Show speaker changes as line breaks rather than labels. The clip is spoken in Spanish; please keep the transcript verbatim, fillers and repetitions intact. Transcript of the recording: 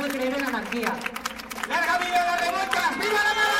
puede creer en la anarquía.
¡Larga vida la revuelta! ¡Viva la